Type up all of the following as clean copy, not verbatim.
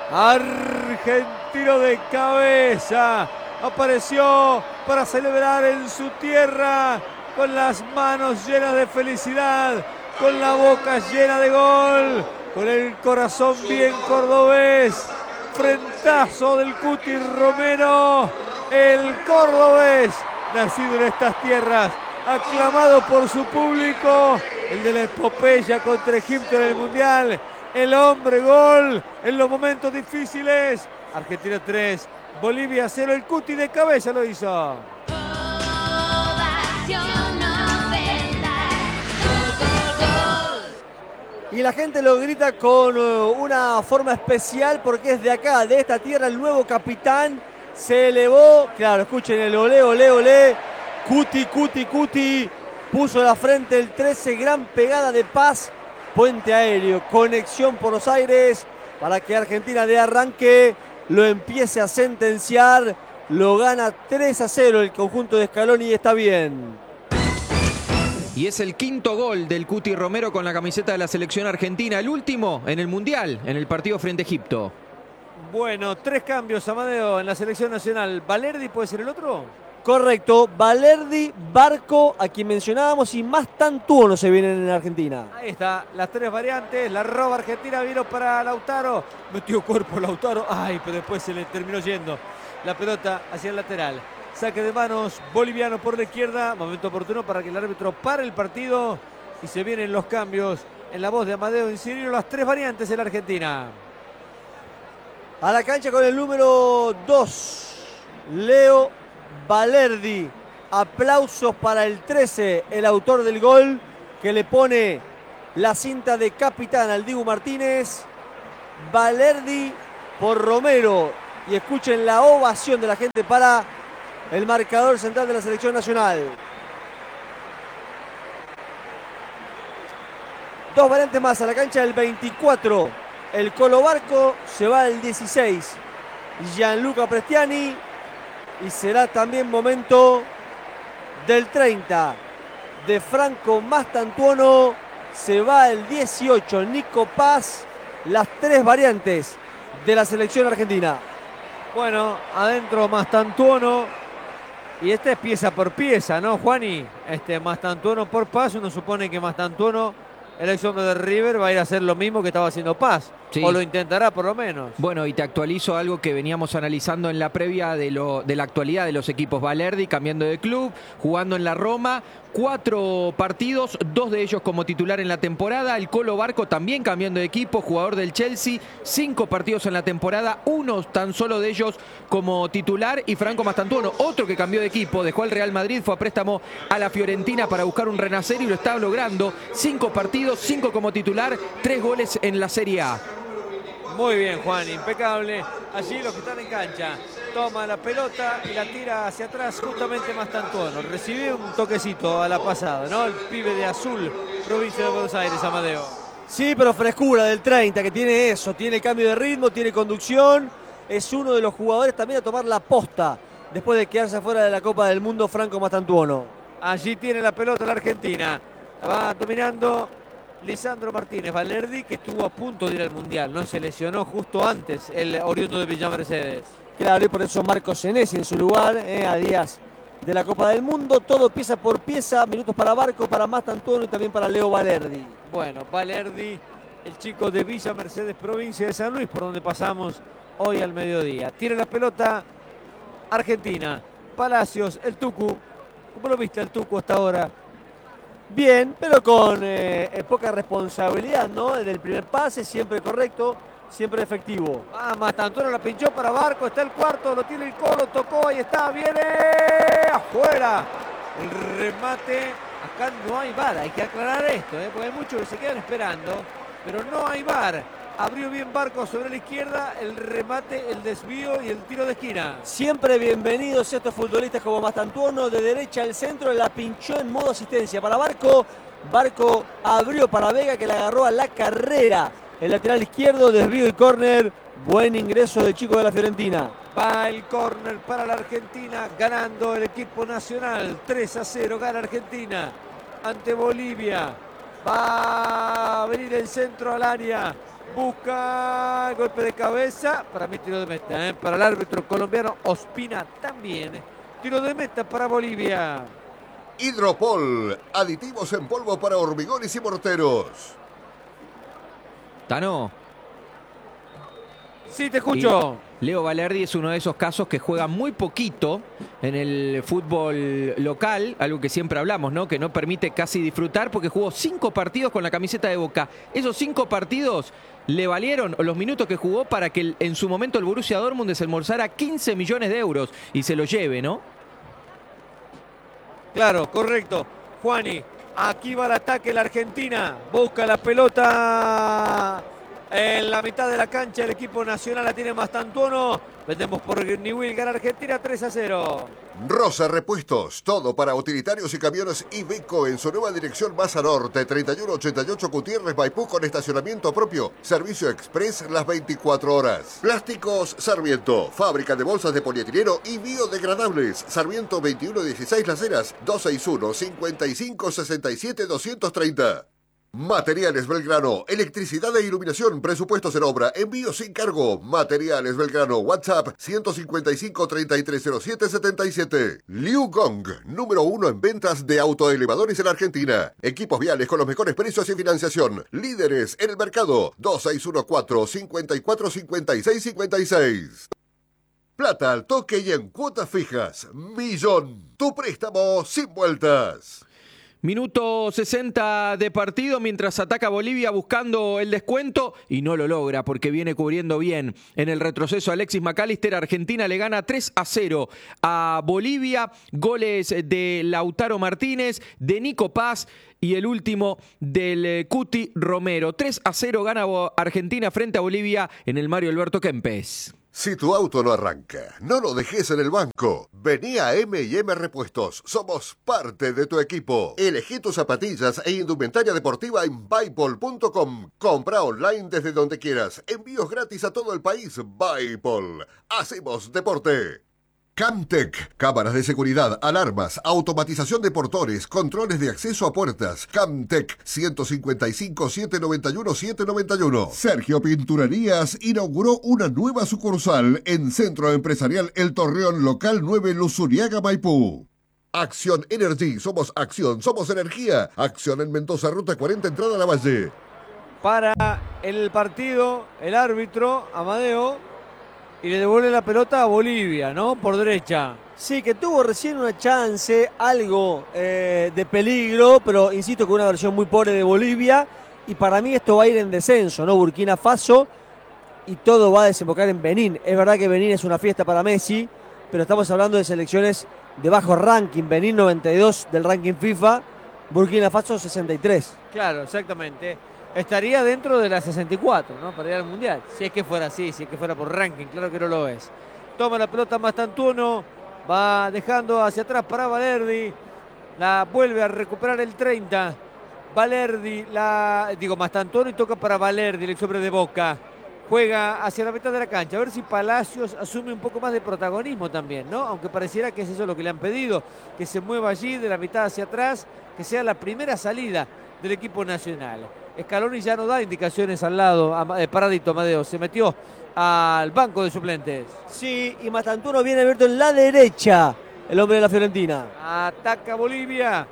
Argentino de cabeza. Apareció para celebrar en su tierra con las manos llenas de felicidad, con la boca llena de gol, con el corazón bien cordobés. Frentazo del Cuti Romero, el cordobés, nacido en estas tierras, aclamado por su público, el de la epopeya contra Egipto en el Mundial, el hombre gol en los momentos difíciles. Argentina 3, Bolivia 0, el Cuti de cabeza lo hizo. Y la gente lo grita con una forma especial porque es de acá, de esta tierra, el nuevo capitán se elevó. Claro, escuchen el olé, olé, olé. Cuti, Cuti, Cuti. Puso la frente el 13, gran pegada de Paz. Puente aéreo, conexión por los aires para que Argentina de arranque lo empiece a sentenciar. Lo gana 3-0 el conjunto de Scaloni y está bien. Y es el quinto gol del Cuti Romero con la camiseta de la selección argentina, el último en el Mundial, en el partido frente a Egipto. Bueno, 3 cambios, Amadeo, en la selección nacional. ¿Valerdi puede ser el otro? Correcto, Valerdi, Barco, a quien mencionábamos, y Mastantuono se vienen en Argentina. Ahí está, las 3 variantes, la roba Argentina, vino para Lautaro, metió cuerpo Lautaro, ay, pero después se le terminó yendo la pelota hacia el lateral. Saque de manos boliviano por la izquierda, momento oportuno para que el árbitro pare el partido y se vienen los cambios en la voz de Amadeo Incirino, las 3 variantes en la Argentina. A la cancha con el número 2, Leo Valerdi. Aplausos para el 13, el autor del gol, que le pone la cinta de capitán al Dibu Martínez. Valerdi por Romero. Y escuchen la ovación de la gente para el marcador central de la selección nacional. 2 variantes más a la cancha del 24. El Colo Barco, se va el 16. Gianluca Prestiani. Y será también momento del 30. De Franco Mastantuono. Se va el 18. Nico Paz. Las 3 variantes de la selección argentina. Bueno, adentro Mastantuono. Y este es pieza por pieza, ¿no, Juani? Mastantuono por Paz. Uno supone que Mastantuono, el ex hombre de River, va a ir a hacer lo mismo que estaba haciendo Paz. Sí. O lo intentará por lo menos. Bueno, y te actualizo algo que veníamos analizando en la previa de la actualidad de los equipos. Valerdi cambiando de club, jugando en la Roma. 4 partidos, 2 de ellos como titular en la temporada. El Colo Barco también cambiando de equipo, jugador del Chelsea. 5 partidos en la temporada, 1 tan solo de ellos como titular. Y Franco Mastantuono, otro que cambió de equipo, dejó al Real Madrid, fue a préstamo a la Fiorentina para buscar un renacer y lo está logrando. 5 partidos, 5 como titular, 3 goles en la Serie A. Muy bien, Juan, impecable. Allí los que están en cancha. Toma la pelota y la tira hacia atrás justamente Mastantuono. Recibió un toquecito a la pasada, ¿no? El pibe de Azul, provincia de Buenos Aires, Amadeo. Sí, pero frescura del 30, que tiene eso, tiene cambio de ritmo, tiene conducción. Es uno de los jugadores también a tomar la posta después de quedarse fuera de la Copa del Mundo, Franco Mastantuono. Allí tiene la pelota la Argentina. La va dominando Lisandro Martínez. Valerdi, que estuvo a punto de ir al Mundial, ¿no? Se lesionó justo antes el oriundo de Villa Mercedes. Claro, y por eso Marcos Senesi en su lugar, a días de la Copa del Mundo. Todo pieza por pieza, minutos para Barco, para Mastantuono y también para Leo Valerdi. Bueno, Valerdi, el chico de Villa Mercedes, provincia de San Luis, por donde pasamos hoy al mediodía. Tiene la pelota Argentina. Palacios, el Tucu. ¿Cómo lo viste el Tucu hasta ahora? Bien, pero con poca responsabilidad, ¿no? Del primer pase, siempre correcto, siempre efectivo. Mastantuono la pinchó para Barco, está el cuarto, lo tiene el Colo, tocó, ahí está, viene afuera. El remate, acá no hay VAR, hay que aclarar esto, porque hay muchos que se quedan esperando, pero no hay VAR. Abrió bien Barco sobre la izquierda, el remate, el desvío y el tiro de esquina. Siempre bienvenidos estos futbolistas como Mastantuono, de derecha al centro, la pinchó en modo asistencia para Barco. Barco abrió para Vega, que la agarró a la carrera. El lateral izquierdo, desvío y córner. Buen ingreso del chico de la Fiorentina. Va el córner para la Argentina, ganando el equipo nacional. 3-0 gana Argentina ante Bolivia. Va a venir el centro al área. Busca el golpe de cabeza. Para mí tiro de meta. Para el árbitro colombiano Ospina también. Tiro de meta para Bolivia. Hidropol, aditivos en polvo para hormigones y morteros. Tano. Sí, te escucho. Leo Valerdi es uno de esos casos que juega muy poquito en el fútbol local, algo que siempre hablamos, ¿no? Que no permite casi disfrutar porque jugó 5 partidos con la camiseta de Boca. Esos 5 partidos le valieron los minutos que jugó para que en su momento el Borussia Dortmund desembolsara 15 millones de euros y se lo lleve, ¿no? Claro, correcto. Juani, aquí va el ataque la Argentina. Busca la pelota en la mitad de la cancha. El equipo nacional la tiene Mastantuono. Vendemos por Newell, gana Argentina 3-0. Rosa Repuestos, todo para utilitarios y camiones Iveco en su nueva dirección Maza Norte, 3188 Gutiérrez Maipú con estacionamiento propio. Servicio express las 24 horas. Plásticos Sarmiento, fábrica de bolsas de polietileno y biodegradables. Sarmiento 2116 Las Heras, 261-5567-230. Materiales Belgrano, electricidad e iluminación, presupuestos en obra, envío sin cargo. Materiales Belgrano, WhatsApp 155-3307-77. Liu Gong, número 1 en ventas de autoelevadores en Argentina. Equipos viales con los mejores precios y financiación. Líderes en el mercado, 2614-545656. Plata al toque y en cuotas fijas. Millón, tu préstamo sin vueltas. Minuto 60 de partido mientras ataca Bolivia buscando el descuento y no lo logra porque viene cubriendo bien. En el retroceso Alexis McAllister, Argentina le gana 3-0 a Bolivia. Goles de Lautaro Martínez, de Nico Paz y el último del Cuti Romero. 3-0 gana Argentina frente a Bolivia en el Mario Alberto Kempes. Si tu auto no arranca, no lo dejes en el banco. Vení a M&M Repuestos. Somos parte de tu equipo. Elegí tus zapatillas e indumentaria deportiva en Buypol.com. Compra online desde donde quieras. Envíos gratis a todo el país. Buypol. Hacemos deporte. Camtec, cámaras de seguridad, alarmas, automatización de portones, controles de acceso a puertas. Camtec, 155-791-791. Sergio Pinturerías inauguró una nueva sucursal en Centro Empresarial El Torreón, local 9, Luzuriaga, Maipú. Acción Energy, somos acción, somos energía. Acción en Mendoza, Ruta 40, entrada a la Valle. Para el partido, el árbitro, Amadeo, y le devuelve la pelota a Bolivia, ¿no? Por derecha. Sí, que tuvo recién una chance, algo de peligro, pero insisto, con una versión muy pobre de Bolivia. Y para mí esto va a ir en descenso, ¿no? Burkina Faso, y todo va a desembocar en Benín. Es verdad que Benín es una fiesta para Messi, pero estamos hablando de selecciones de bajo ranking. Benín 92 del ranking FIFA, Burkina Faso 63. Claro, exactamente. Estaría dentro de la 64, ¿no? Para ir al Mundial. Si es que fuera así, si es que fuera por ranking, claro que no lo es. Toma la pelota Mastantuono, va dejando hacia atrás para Valerdi. La vuelve a recuperar el 30. Valerdi, Mastantuono, y toca para Valerdi, el ex hombre de Boca. Juega hacia la mitad de la cancha. A ver si Palacios asume un poco más de protagonismo también, ¿no? Aunque pareciera que es eso lo que le han pedido. Que se mueva allí de la mitad hacia atrás, que sea la primera salida del equipo nacional. Scaloni ya no da indicaciones al lado, paradito Amadeo, se metió al banco de suplentes. Sí, y Mastantuono viene abierto en la derecha, el hombre de la Fiorentina. Ataca Bolivia,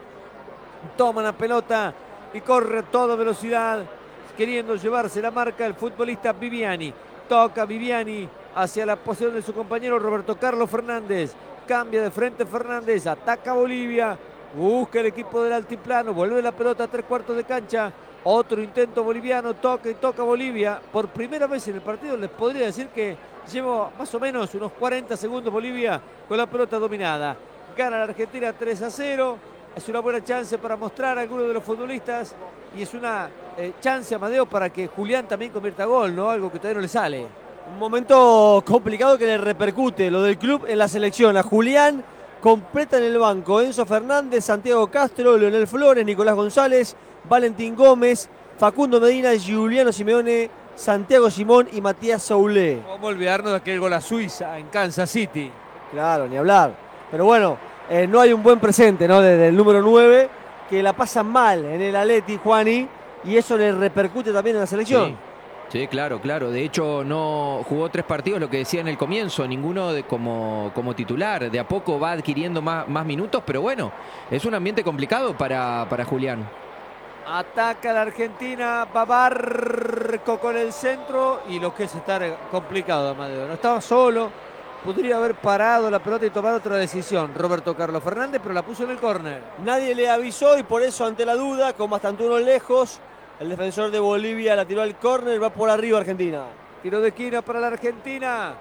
toma la pelota y corre a toda velocidad, queriendo llevarse la marca el futbolista Viviani. Toca Viviani hacia la posición de su compañero Roberto Carlos Fernández. Cambia de frente Fernández, ataca Bolivia, busca el equipo del altiplano, vuelve la pelota a 3/4 de cancha. Otro intento boliviano, toca y toca Bolivia. Por primera vez en el partido les podría decir que lleva más o menos unos 40 segundos Bolivia con la pelota dominada. Gana la Argentina 3-0. Es una buena chance para mostrar a algunos de los futbolistas y es una chance, Amadeo, para que Julián también convierta gol, ¿no? Algo que todavía no le sale. Un momento complicado que le repercute lo del club en la selección. A Julián completa en el banco Enzo Fernández, Santiago Castro, Leonel Flores, Nicolás González, Valentín Gómez, Facundo Medina, Giuliano Simeone, Santiago Simón y Matías Soulé. Vamos a olvidarnos de aquel gol a Suiza en Kansas City. Claro, ni hablar. Pero bueno, no hay un buen presente, ¿no? Desde el número 9, que la pasa mal en el Atleti, Juani, y eso le repercute también en la selección. Sí. Sí, claro, claro. De hecho, no jugó 3 partidos, lo que decía en el comienzo, ninguno como titular. De a poco va adquiriendo más minutos, pero bueno, es un ambiente complicado para Julián. Ataca la Argentina, va Barco con el centro y lo que es estar complicado, Amadeo. No estaba solo, podría haber parado la pelota y tomar otra decisión Roberto Carlos Fernández, pero la puso en el córner. Nadie le avisó y por eso ante la duda, con Mastantuono lejos, el defensor de Bolivia la tiró al córner, va por arriba Argentina. Tiro de esquina para la Argentina.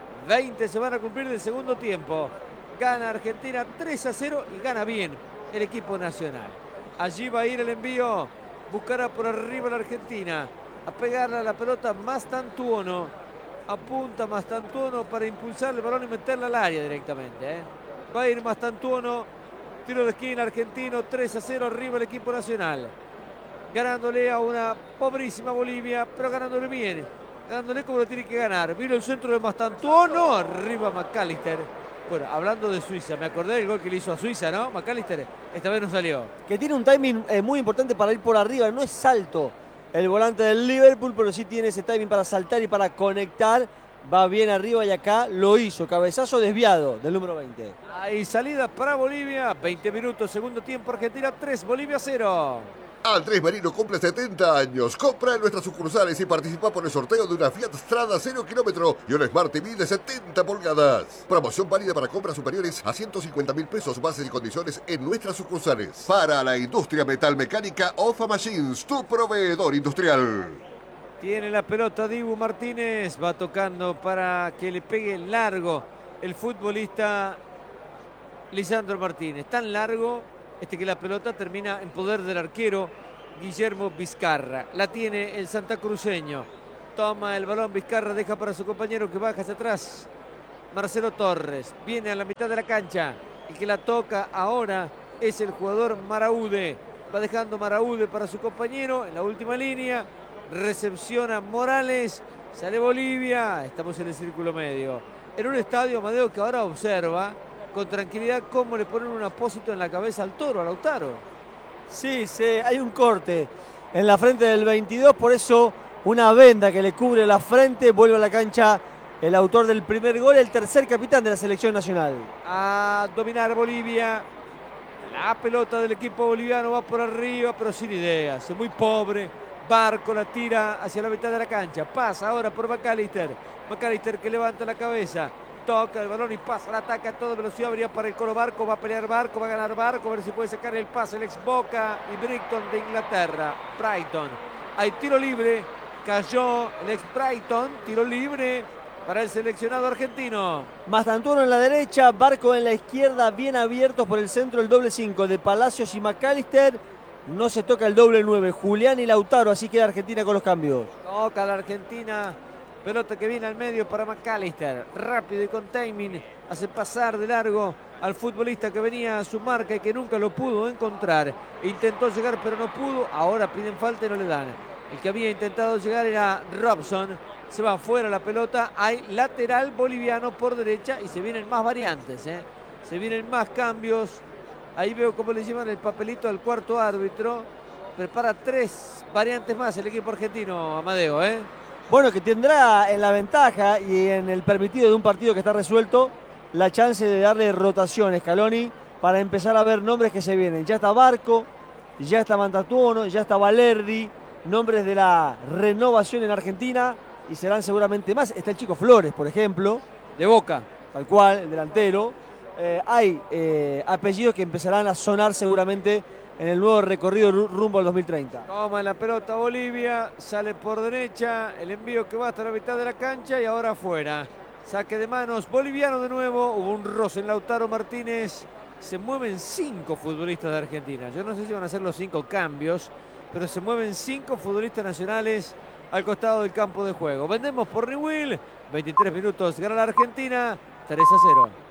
20 se van a cumplir del segundo tiempo. Gana Argentina 3-0 y gana bien el equipo nacional. Allí va a ir el envío. Buscará por arriba la Argentina. A pegarle a la pelota Mastantuono. Apunta Mastantuono para impulsar el balón y meterla al área directamente. Va a ir Mastantuono. Tiro de esquina argentino. 3-0 arriba el equipo nacional. Ganándole a una pobrísima Bolivia, pero ganándole bien. Ganándole como lo tiene que ganar. Vino el centro de Mastantuono. Arriba McAllister. Bueno, hablando de Suiza, me acordé del gol que le hizo a Suiza, ¿no? McAllister, esta vez no salió. Que tiene un timing muy importante para ir por arriba, no es salto el volante del Liverpool, pero sí tiene ese timing para saltar y para conectar. Va bien arriba y acá lo hizo, cabezazo desviado del número 20. Ahí salida para Bolivia, 20 minutos, segundo tiempo, Argentina 3, Bolivia 0. Andrés Merino cumple 70 años. Compra en nuestras sucursales y participa por el sorteo de una Fiat Strada 0 kilómetro y un Smart TV de 70 pulgadas. Promoción válida para compras superiores a 150.000 pesos. Bases y condiciones en nuestras sucursales. Para la industria metalmecánica, OFA Machines, tu proveedor industrial. Tiene la pelota Dibu Martínez. Va tocando para que le pegue largo el futbolista Lisandro Martínez. Tan largo que la pelota termina en poder del arquero Guillermo Vizcarra. La tiene el santacruceño. Toma el balón Vizcarra, deja para su compañero que baja hacia atrás. Marcelo Torres. Viene a la mitad de la cancha. El que la toca ahora es el jugador Maraude. Va dejando Maraude para su compañero en la última línea. Recepciona Morales. Sale Bolivia. Estamos en el círculo medio. En un estadio, Amadeo, que ahora observa con tranquilidad cómo le ponen un apósito en la cabeza al Toro, a Lautaro. Sí, hay un corte en la frente del 22, por eso una venda que le cubre la frente. Vuelve a la cancha el autor del primer gol, el tercer capitán de la selección nacional. A dominar Bolivia. La pelota del equipo boliviano va por arriba, pero sin ideas, muy pobre. Barco la tira hacia la mitad de la cancha. Pasa ahora por McAllister. McAllister que levanta la cabeza. Toca el balón y pasa, la ataca a toda velocidad, venía para el Colo Barco, va a pelear Barco, va a ganar Barco, a ver si puede sacar el pase, el ex Boca y Brighton de Inglaterra. Brighton, hay tiro libre, cayó el ex Brighton, tiro libre para el seleccionado argentino. Mastantuono en la derecha, Barco en la izquierda, bien abiertos por el centro, el doble 5 de Palacios y McAllister. No se toca el doble 9, Julián y Lautaro, así queda Argentina con los cambios. Toca la Argentina. Pelota que viene al medio para McAllister. Rápido y con timing. Hace pasar de largo al futbolista que venía a su marca y que nunca lo pudo encontrar. Intentó llegar pero no pudo. Ahora piden falta y no le dan. El que había intentado llegar era Robson. Se va afuera la pelota. Hay lateral boliviano por derecha y se vienen más variantes. Se vienen más cambios. Ahí veo cómo le llevan el papelito al cuarto árbitro. Prepara 3 variantes más el equipo argentino, Amadeo. Bueno, que tendrá en la ventaja y en el permitido de un partido que está resuelto la chance de darle rotación a Scaloni para empezar a ver nombres que se vienen. Ya está Barco, ya está Mastantuono, ya está Valerdi, nombres de la renovación en Argentina y serán seguramente más. Está el chico Flores, por ejemplo, de Boca, tal cual, el delantero. Hay apellidos que empezarán a sonar seguramente en el nuevo recorrido rumbo al 2030. Toma la pelota Bolivia, sale por derecha, el envío que va hasta la mitad de la cancha y ahora afuera. Saque de manos boliviano de nuevo, hubo un roce en Lautaro Martínez. Se mueven 5 futbolistas de Argentina. Yo no sé si van a ser los 5 cambios, pero se mueven 5 futbolistas nacionales al costado del campo de juego. Vendemos por Newell, 23 minutos, gana la Argentina, 3-0.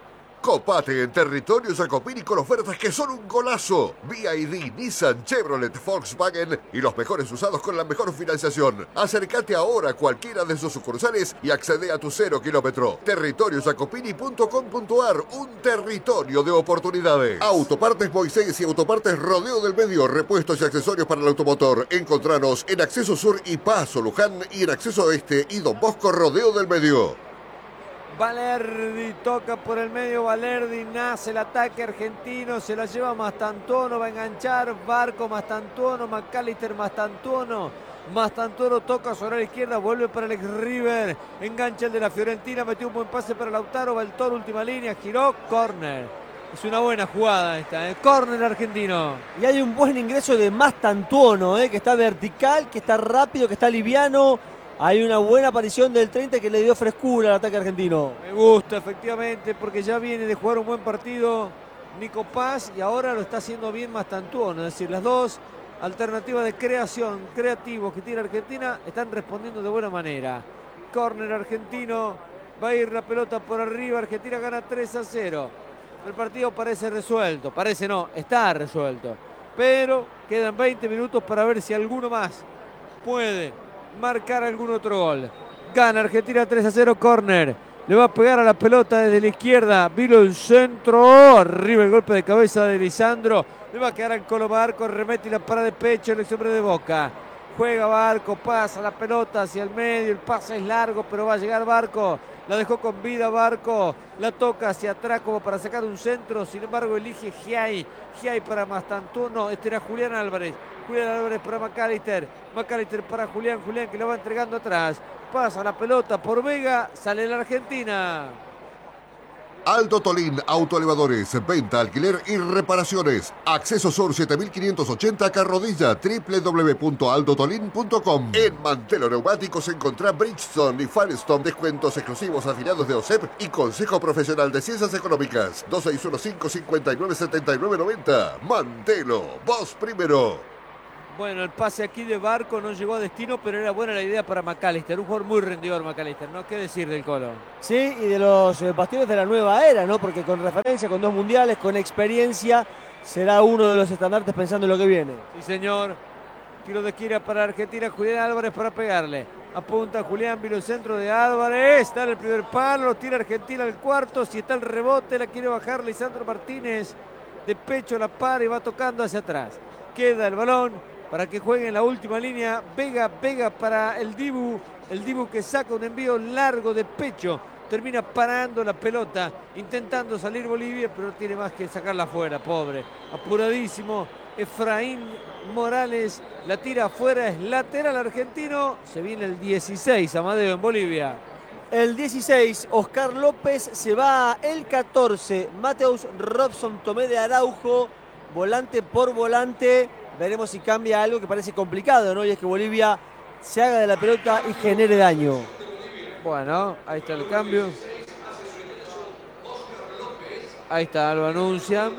Copate en territorio Jacopini con ofertas que son un golazo. BYD, Nissan, Chevrolet, Volkswagen y los mejores usados con la mejor financiación. Acércate ahora a cualquiera de sus sucursales y accede a tu 0 kilómetro. Territoriojacopini.com.ar, un territorio de oportunidades. Autopartes Moisés y Autopartes Rodeo del Medio, repuestos y accesorios para el automotor. Encontranos en Acceso Sur y Paso Luján y en Acceso Oeste y Don Bosco Rodeo del Medio. Balerdi toca por el medio, Balerdi, nace el ataque argentino, se la lleva Mastantuono, va a enganchar, Barco, Mastantuono, McAllister, Mastantuono toca sobre la izquierda, vuelve para el ex River, engancha el de la Fiorentina, metió un buen pase para Lautaro, va el Toro, última línea, giró, córner. Es una buena jugada esta, córner argentino. Y hay un buen ingreso de Mastantuono, que está vertical, que está rápido, que está liviano. Hay una buena aparición del 30 que le dio frescura al ataque argentino. Me gusta, efectivamente, porque ya viene de jugar un buen partido Nico Paz y ahora lo está haciendo bien Mastantuono. Es decir, las dos alternativas de creación, creativos que tiene Argentina, están respondiendo de buena manera. Córner argentino, va a ir la pelota por arriba, Argentina gana 3-0. El partido parece resuelto, parece no, está resuelto. Pero quedan 20 minutos para ver si alguno más puede marcar algún otro gol. Gana Argentina 3-0, córner. Le va a pegar a la pelota desde la izquierda. Vino el centro. Arriba el golpe de cabeza de Lisandro. Le va a quedar al Colo Barco. Remete y la para de pecho el ex hombre de Boca. Juega Barco, pasa la pelota hacia el medio. El pase es largo, pero va a llegar Barco. La dejó con vida Barco. La toca hacia atrás como para sacar un centro. Sin embargo, elige Giai. Giai para Mastantuono. Este era Julián Álvarez. Julián Álvarez para McAllister. McAllister para Julián. Julián que lo va entregando atrás. Pasa la pelota por Vega. Sale la Argentina. Aldo Tolín, autoelevadores, venta, alquiler y reparaciones. Acceso Sur 7580 Carrodilla, www.aldotolin.com. En Mantelo Neumáticos encontrá Bridgestone y Firestone, descuentos exclusivos afiliados de OSEP y Consejo Profesional de Ciencias Económicas. 2615-597990. Mantelo, vos primero. Bueno, el pase aquí de Barco no llegó a destino, pero era buena la idea para McAllister. Un jugador muy rendidor, McAllister, ¿no? ¿Qué decir del Colo? Sí, y de los bastiones de la nueva era, ¿no? Porque con referencia, con 2 mundiales, con experiencia, será uno de los estandartes pensando en lo que viene. Sí, señor. Tiro de esquina para Argentina, Julián Álvarez para pegarle. Apunta Julián, vino el centro de Álvarez. Está en el primer palo, tira Argentina al cuarto. Si está el rebote, la quiere bajar Lisandro Martínez. De pecho la para y va tocando hacia atrás. Queda el balón para que juegue en la última línea. Vega para el Dibu que saca un envío largo de pecho. Termina parando la pelota, intentando salir Bolivia, pero tiene más que sacarla afuera, pobre. Apuradísimo, Efraín Morales la tira afuera, es lateral argentino. Se viene el 16, Amadeo, en Bolivia. El 16, Oscar López, se va el 14, Mateus Robson Tomé de Araujo, volante por volante. Veremos si cambia algo que parece complicado, ¿no? Y es que Bolivia se haga de la pelota y genere daño. Bueno, ahí está el cambio. Ahí está, lo anuncian.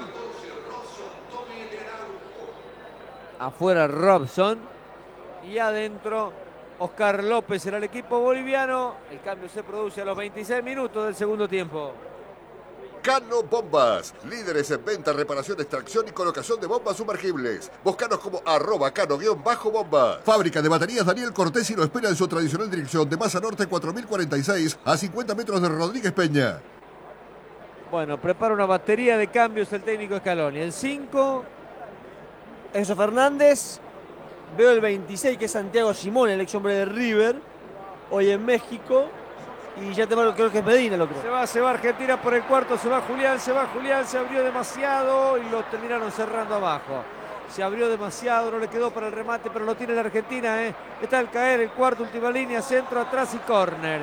Afuera Robson. Y adentro Oscar López será el equipo boliviano. El cambio se produce a los 26 minutos del segundo tiempo. Cano Bombas, líderes en venta, reparación, extracción y colocación de bombas sumergibles. Búscanos como @cano_bombas. Fábrica de baterías Daniel Cortés y lo espera en su tradicional dirección de Masa Norte 4046 a 50 metros de Rodríguez Peña. Bueno, prepara una batería de cambios el técnico Scaloni. El 5. Enzo Fernández. Veo el 26 que es Santiago Simón, el ex hombre de River, hoy en México. Y ya creo que es Medina el otro. Se va Argentina por el cuarto, se va Julián, se abrió demasiado y lo terminaron cerrando abajo. Se abrió demasiado, no le quedó para el remate, pero lo tiene la Argentina, Está al caer el cuarto, última línea, centro atrás y córner.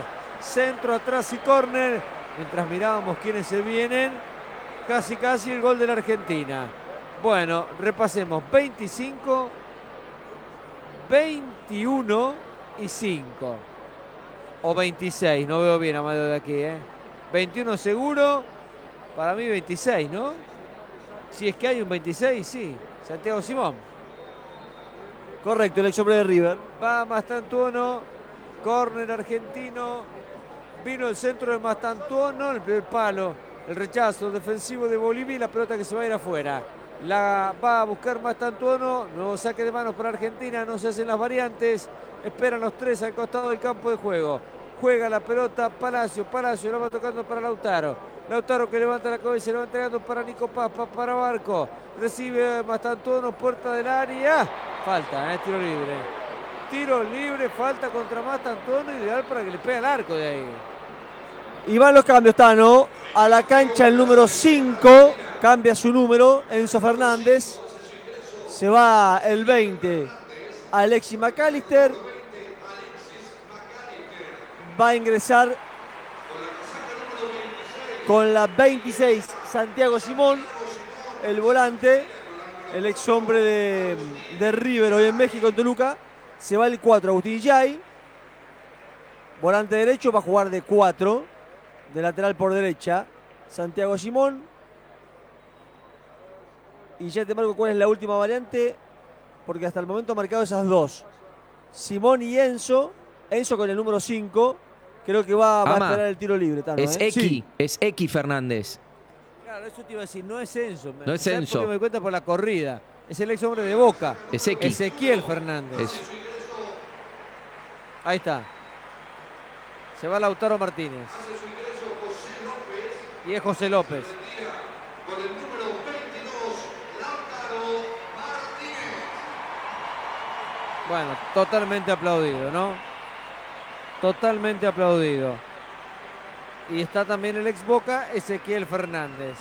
Mientras mirábamos quiénes se vienen, casi el gol de la Argentina. Bueno, repasemos, 25, 21 y 5. O 26, no veo bien a Amadeo de aquí, 21 seguro, para mí 26, ¿no? Si es que hay un 26, sí. Santiago Simón. Correcto, el ex hombre de River. Va Mastantuono, córner argentino. Vino el centro de Mastantuono, el primer palo El rechazo defensivo de Bolivia y la pelota que se va a ir afuera. La va a buscar Mastantuono. Nuevo saque de manos para Argentina. No se hacen las variantes. Esperan los tres al costado del campo de juego. Juega la pelota Palacio. Palacio la va tocando para Lautaro. Lautaro que levanta la cabeza y lo va entregando para Nico Papa, para Barco. Recibe Mastantuono, puerta del área. Falta, tiro libre. Tiro libre, falta contra Mastantuono, ideal para que le pegue al arco de ahí. Y van los cambios, Tano. A la cancha el número 5. Cambia su número, Enzo Fernández. Se va el 20, Alexis McAllister. Va a ingresar con la 26, Santiago Simón, el volante, el ex hombre de River hoy en México, en Toluca. Se va el 4, Agustín Yay. Volante derecho, va a jugar de 4, de lateral por derecha, Santiago Simón. Y ya te marco cuál es la última variante, porque hasta el momento ha marcado esas dos. Simón y Enzo. Enzo con el número 5. Creo que va a esperar el tiro libre. Tano, es X, sí. Es X Fernández. Claro, eso te iba a decir, no es Enzo. No es Enzo. Porque me cuenta por la corrida. Es el ex hombre de Boca. Es X. Ezequiel Fernández. Ahí está. Se va Lautaro Martínez. Y es José López. Bueno, totalmente aplaudido, ¿no? Totalmente aplaudido. Y está también el ex Boca, Ezequiel Fernández.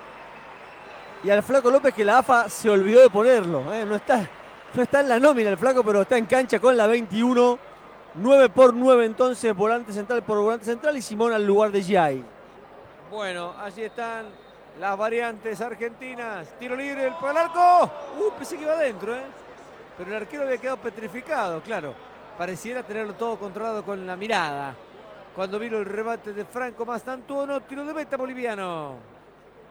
Y al Flaco López, que la AFA se olvidó de ponerlo. No está en la nómina el Flaco, pero está en cancha con la 21. 9 por 9 entonces, volante central por volante central y Simón al lugar de Yay. Bueno, allí están las variantes argentinas. Tiro libre, el para el arco. Pensé que iba adentro, pero el arquero había quedado petrificado, claro. Pareciera tenerlo todo controlado con la mirada. Cuando vino el remate de Franco Mastantuono, tiro de meta boliviano.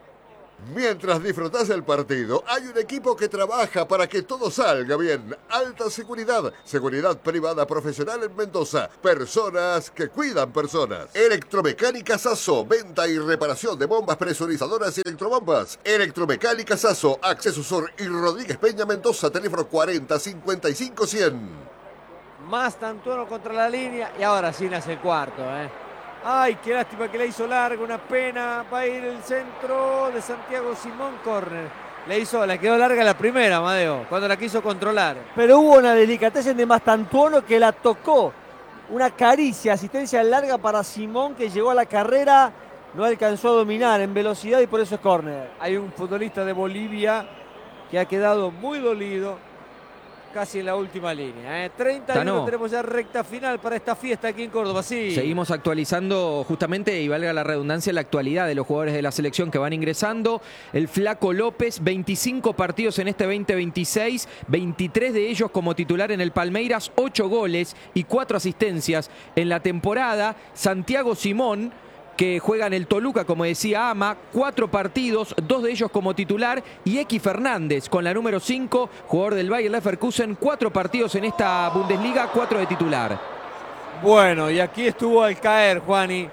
Mientras disfrutás del partido, hay un equipo que trabaja para que todo salga bien. Alta seguridad, seguridad privada profesional en Mendoza. Personas que cuidan personas. Electromecánica Sasso, venta y reparación de bombas presurizadoras y electrobombas. Electromecánica Sasso, Acceso Sur y Rodríguez Peña, Mendoza, teléfono 40 55 100. Mastantuono contra la línea y ahora sí nace el cuarto, Ay, qué lástima que le hizo larga, una pena. Va a ir el centro de Santiago Simón, córner. Le quedó larga la primera, Amadeo, cuando la quiso controlar. Pero hubo una delicatez de Mastantuono que la tocó. Una caricia, asistencia larga para Simón, que llegó a la carrera. No alcanzó a dominar en velocidad y por eso es córner. Hay un futbolista de Bolivia que ha quedado muy dolido. Casi en la última línea. 31 tenemos ya recta final para esta fiesta aquí en Córdoba. Sí. Seguimos actualizando justamente, y valga la redundancia, la actualidad de los jugadores de la selección que van ingresando. El Flaco López, 25 partidos en este 2026, 23 de ellos como titular en el Palmeiras, 8 goles y 4 asistencias en la temporada. Santiago Simón, que juega en el Toluca, como decía Ama, 4 partidos, 2 de ellos como titular, y X Fernández con la número 5, jugador del Bayer Leverkusen, 4 partidos en esta Bundesliga, 4 de titular. Bueno, y aquí estuvo al caer, Juani,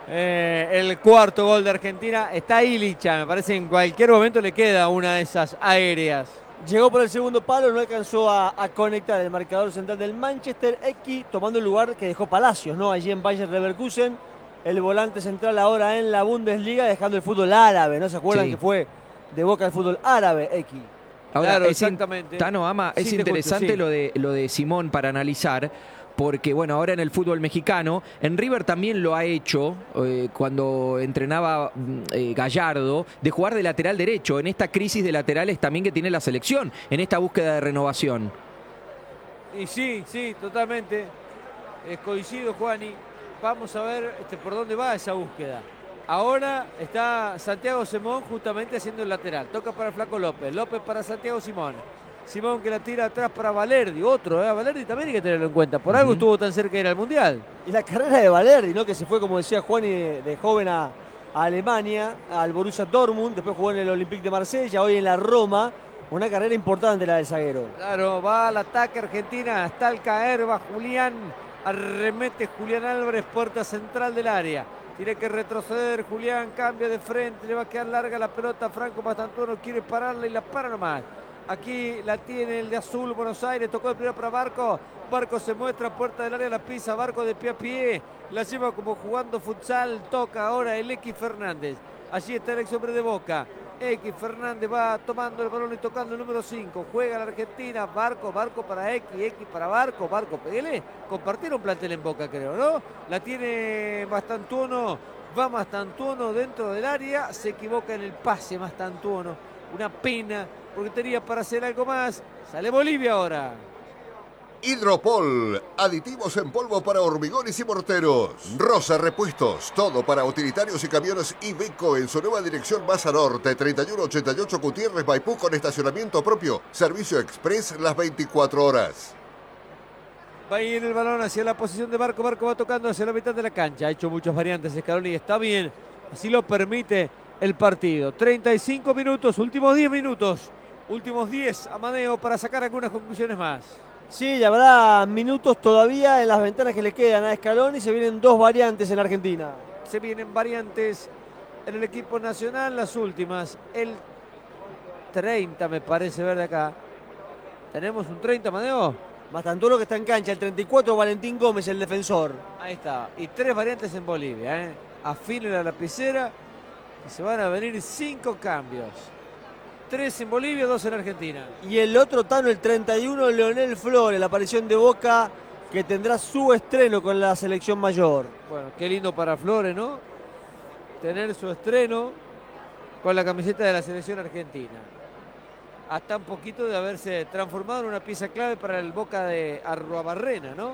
el cuarto gol de Argentina. Está Ilicha, me parece en cualquier momento le queda una de esas aéreas. Llegó por el segundo palo, no alcanzó a conectar el marcador central del Manchester. X tomando el lugar que dejó Palacios, ¿no? Allí en Bayer Leverkusen. El volante central ahora en la Bundesliga, dejando el fútbol árabe. ¿No se acuerdan que fue de Boca el fútbol árabe, X? Ahora, claro, exactamente. Tano, Ama, es interesante lo de Simón para analizar, porque bueno, ahora en el fútbol mexicano, en River también lo ha hecho cuando entrenaba Gallardo, de jugar de lateral derecho, en esta crisis de laterales también que tiene la selección, en esta búsqueda de renovación. Y sí, totalmente. Coincido, Juani. Vamos a ver por dónde va esa búsqueda. Ahora está Santiago Simón justamente haciendo el lateral. Toca para el Flaco López. López para Santiago Simón. Simón que la tira atrás para Valerdi. Otro, Valerdi también hay que tenerlo en cuenta. Por algo estuvo tan cerca de ir al Mundial. Y la carrera de Valerdi, ¿no? Que se fue, como decía Juan, de joven a Alemania, al Borussia Dortmund. Después jugó en el Olympique de Marsella, hoy en la Roma. Una carrera importante la del zaguero. Claro, va al ataque Argentina. Hasta el caer, va Julián. Arremete Julián Álvarez, puerta central del área. Tiene que retroceder Julián, cambia de frente, le va a quedar larga la pelota. Franco Mastantuono quiere pararla y la para nomás. Aquí la tiene el de azul, Buenos Aires, tocó de primero para Barco. Barco se muestra, puerta del área, la pisa, Barco de pie a pie. La lleva como jugando futsal, toca ahora el X Fernández. Allí está el ex hombre de Boca. X Fernández va tomando el balón y tocando el número 5. Juega la Argentina. Barco para X, X para Barco. Peguele. Compartieron plantel en Boca, creo, ¿no? La tiene Mastantuono. Va Mastantuono dentro del área. Se equivoca en el pase Mastantuono. Una pena, porque tenía para hacer algo más. Sale Bolivia ahora. Hidropol, aditivos en polvo para hormigones y morteros. Rosa Repuestos, todo para utilitarios y camiones Iveco en su nueva dirección Baza Norte, 3188 Gutiérrez, Maipú, con estacionamiento propio. Servicio express las 24 horas. Va a ir el balón hacia la posición de Barco. Barco va tocando hacia la mitad de la cancha. Ha hecho muchas variantes Scaloni y está bien. Así lo permite el partido. 35 minutos, últimos 10 minutos. Últimos 10, Amadeo, para sacar algunas conclusiones más. Sí, habrá minutos todavía en las ventanas que le quedan a Scaloni. Se vienen dos variantes en Argentina. Se vienen variantes en el equipo nacional, las últimas. El 30 me parece ver de acá. ¿Tenemos un 30, Amadeo? Mastantuono que está en cancha, el 34 Valentín Gómez, el defensor. Ahí está. Y 3 variantes en Bolivia, ¿eh? Afinen la lapicera y se van a venir 5 cambios. 3 en Bolivia, 2 en Argentina. Y el otro Tano, el 31, Leonel Flores, la aparición de Boca, que tendrá su estreno con la selección mayor. Bueno, qué lindo para Flores, ¿no? Tener su estreno con la camiseta de la selección argentina. Hasta un poquito de haberse transformado en una pieza clave para el Boca de Arruabarrena, ¿no?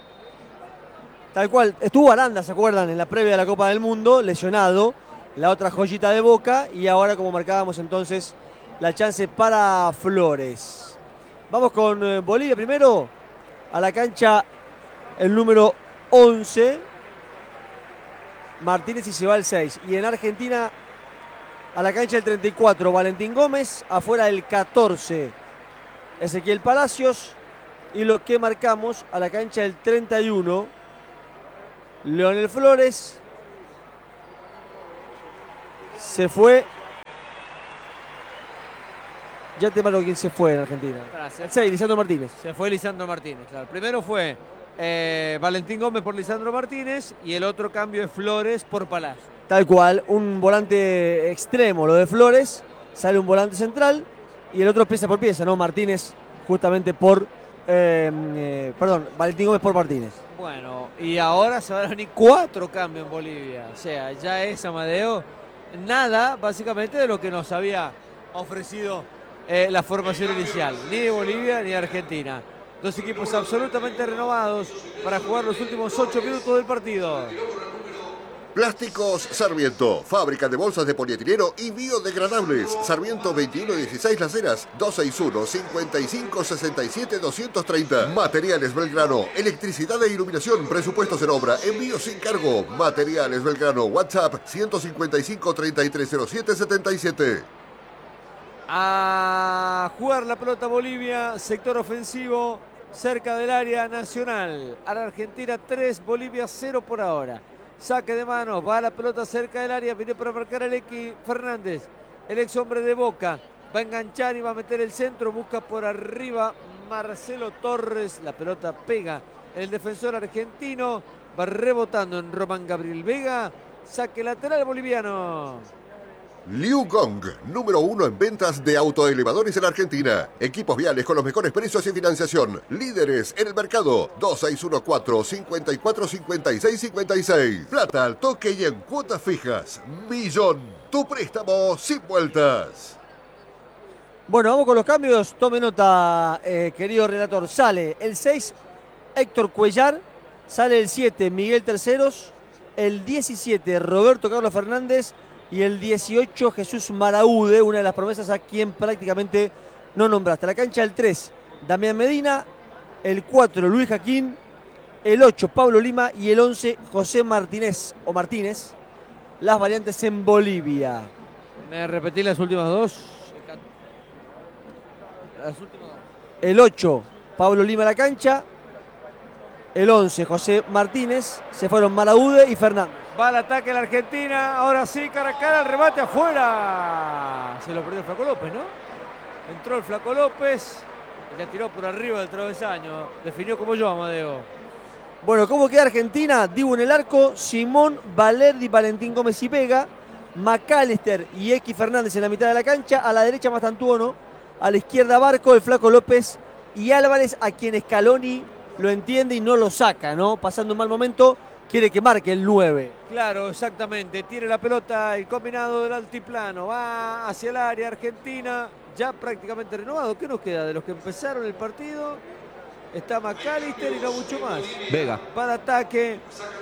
Tal cual, estuvo Aranda, ¿se acuerdan? En la previa de la Copa del Mundo, lesionado, la otra joyita de Boca, y ahora, como marcábamos entonces, la chance para Flores. Vamos con Bolivia primero, a la cancha el número 11, Martínez, y se va el 6. Y en Argentina, a la cancha el 34, Valentín Gómez, afuera el 14, Ezequiel Palacios, y lo que marcamos a la cancha el 31, Leonel Flores. Se fue. Ya te marco quién se fue en Argentina. El 6, Lisandro Martínez. Se fue Lisandro Martínez, claro. Primero fue Valentín Gómez por Lisandro Martínez y el otro cambio es Flores por Palacio. Tal cual, un volante extremo, lo de Flores, sale un volante central y el otro pieza por pieza, ¿no? Martínez justamente por, Valentín Gómez por Martínez. Bueno, y ahora se van a venir 4 cambios en Bolivia. O sea, ya es, Amadeo, nada básicamente de lo que nos había ofrecido la formación inicial, ni de Bolivia ni de Argentina. Dos equipos absolutamente renovados para jugar los últimos 8 minutos del partido. Plásticos Sarmiento, fábrica de bolsas de polietileno y biodegradables. Sarmiento 2116 Las Heras, 261-5567-230. Materiales Belgrano, electricidad e iluminación, presupuestos en obra, envío sin cargo. Materiales Belgrano, WhatsApp 155-3307-77. A jugar la pelota Bolivia, sector ofensivo, cerca del área nacional. A la Argentina 3, Bolivia 0 por ahora. Saque de manos, va la pelota cerca del área, viene para marcar el X Fernández, el ex hombre de Boca. Va a enganchar y va a meter el centro, busca por arriba Marcelo Torres. La pelota pega en el defensor argentino, va rebotando en Román Gabriel Vega. Saque lateral boliviano. Liu Gong, número 1 en ventas de autoelevadores en Argentina. Equipos viales con los mejores precios y financiación. Líderes en el mercado. 2614-545656. Plata al toque y en cuotas fijas. Millón. Tu préstamo sin vueltas. Bueno, vamos con los cambios. Tome nota, querido relator. Sale el 6, Héctor Cuellar. Sale el 7, Miguel Terceros. El 17, Roberto Carlos Fernández. Y el 18, Jesús Maraude, una de las promesas a quien prácticamente no nombraste. La cancha el 3, Damián Medina. El 4, Luis Jaquín. El 8, Pablo Lima. Y el 11, José Martínez o Martínez. Las variantes en Bolivia. ¿Me repetí las últimas dos? Las últimas dos. El 8, Pablo Lima a la cancha. el 11, José Martínez. Se fueron Maraude y Fernández. Va al ataque la Argentina. Ahora sí, cara a cara, el remate afuera. Se lo perdió el Flaco López, ¿no? Entró el Flaco López y la tiró por arriba del travesaño. Definió como yo, Amadeo. Bueno, ¿cómo queda Argentina? Dibu en el arco, Simón, Valerdi, Valentín Gómez y Vega, McAllister y X Fernández en la mitad de la cancha. A la derecha Mastantuono, a la izquierda Barco, el Flaco López y Álvarez, a quien Scaloni lo entiende y no lo saca, ¿no? Pasando un mal momento, quiere que marque el 9. Claro, exactamente. Tiene la pelota el combinado del altiplano. Va hacia el área Argentina. Ya prácticamente renovado. ¿Qué nos queda de los que empezaron el partido? Está McAllister y no mucho más. Vega. Va de ataque.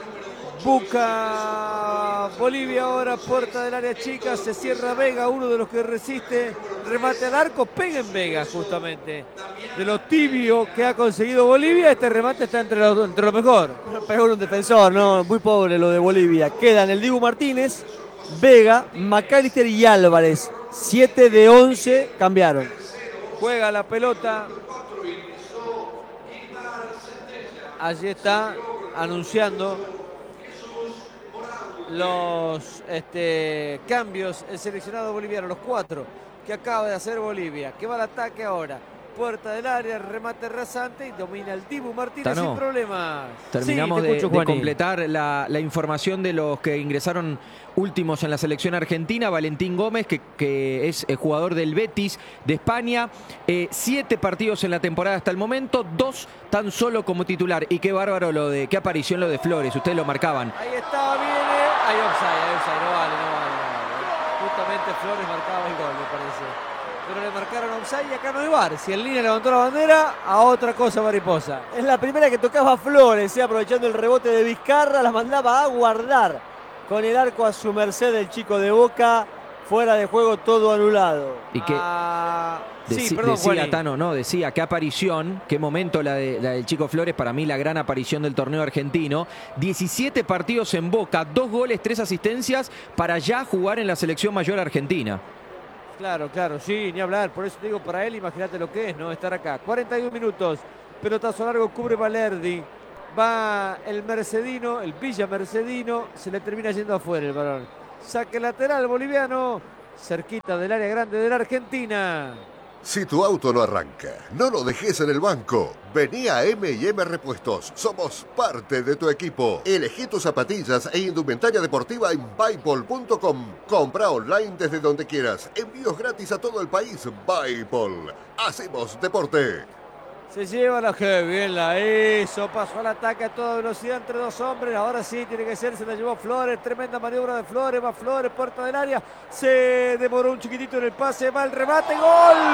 Busca Bolivia ahora, puerta del área chica. Se cierra Vega, uno de los que resiste. Remate al arco, pega en Vega justamente. De lo tibio que ha conseguido Bolivia, este remate está entre lo mejor. Pegó un defensor, ¿no? Muy pobre lo de Bolivia. Quedan el Dibu Martínez, Vega, McAllister y Álvarez. 7 de 11 cambiaron. Juega la pelota. Allí está anunciando los cambios el seleccionado boliviano, los 4 que acaba de hacer Bolivia, que va al ataque ahora. Puerta del área, remate rasante y domina el Dibu Martínez Tano, sin problemas. Terminamos Sí, te escucho, de Juani. completar la información de los que ingresaron últimos en la selección argentina. Valentín Gómez, que es jugador del Betis de España. 7 partidos en la temporada hasta el momento, 2 tan solo como titular. Y qué bárbaro qué aparición lo de Flores, ustedes lo marcaban. Ahí está, viene. Hay offside, no vale. Justamente Flores marcaba el gol, me parece. Pero le marcaron offside y acá no hay VAR. Si el línea levantó la bandera, a otra cosa mariposa. Es la primera que tocaba Flores, aprovechando el rebote de Vizcarra, la mandaba a guardar. Con el arco a su merced el chico de Boca, fuera de juego, todo anulado. Y que Sí, perdón, decía Juani. Tano, no, decía qué aparición, qué momento la del chico Flores, para mí la gran aparición del torneo argentino. 17 partidos en Boca, 2 goles, 3 asistencias para ya jugar en la selección mayor argentina. Claro, sí, ni hablar. Por eso te digo, para él, imagínate lo que es, ¿no? Estar acá. 41 minutos. Pelotazo largo, cubre Valerdi. Va el mercedino, el Villa Mercedino. Se le termina yendo afuera el balón. Saque lateral boliviano. Cerquita del área grande de la Argentina. Si tu auto no arranca, no lo dejes en el banco. Vení a M&M Repuestos. Somos parte de tu equipo. Elegí tus zapatillas e indumentaria deportiva en Buypol.com. Compra online desde donde quieras. Envíos gratis a todo el país. Buypol. Hacemos deporte. Se lleva la que bien la hizo. Pasó al ataque a toda velocidad entre 2 hombres. Ahora sí tiene que ser. Se la llevó Flores. Tremenda maniobra de Flores. Va Flores, puerta del área. Se demoró un chiquitito en el pase. Va el remate. ¡Gol!